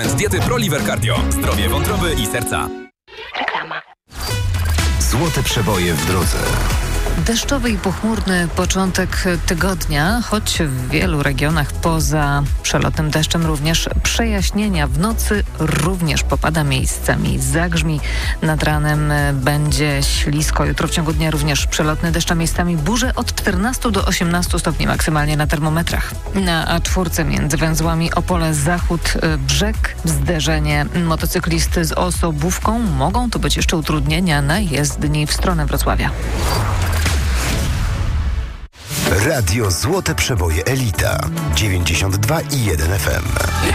Diety ProLiver Cardio. Zdrowie wątroby i serca. Reklama. Złote przeboje w drodze. Deszczowy i pochmurny początek tygodnia, choć w wielu regionach poza przelotnym deszczem również przejaśnienia. W nocy również popada miejscami, zagrzmi. Nad ranem będzie ślisko. Jutro w ciągu dnia również przelotny deszcz, a miejscami burze od 14 do 18 stopni maksymalnie na termometrach. Na A4 między węzłami Opole Zachód Brzeg zderzenie motocyklisty z osobówką. Mogą to być jeszcze utrudnienia na jezdni w stronę Wrocławia. Radio Złote Przeboje Elita 92,1 FM.